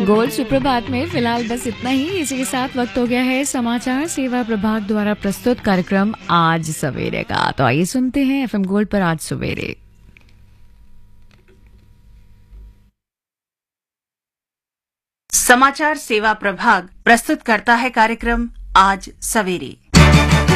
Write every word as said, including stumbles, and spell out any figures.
Gold सुप्रभात में फिलहाल बस इतना ही। इसी के साथ वक्त हो गया है समाचार सेवा प्रभाग द्वारा प्रस्तुत कार्यक्रम आज सवेरे का। तो आइए सुनते हैं एफएम गोल्ड पर आज सवेरे। समाचार सेवा प्रभाग प्रस्तुत करता है कार्यक्रम आज सवेरे।